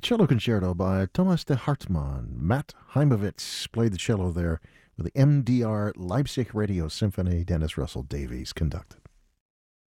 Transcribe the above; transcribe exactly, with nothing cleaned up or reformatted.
Cello Concerto by Thomas de Hartmann. Matt Heimovitz played the cello there with the M D R Leipzig Radio Symphony. Dennis Russell Davies conducted.